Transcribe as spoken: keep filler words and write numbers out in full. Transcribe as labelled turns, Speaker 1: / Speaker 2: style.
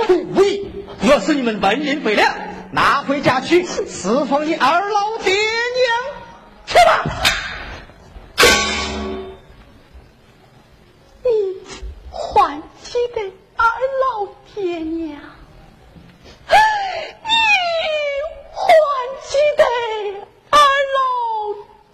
Speaker 1: 无疑，若是你们本领不良，拿回家去侍奉你二老爹娘，去吧。
Speaker 2: 你还记得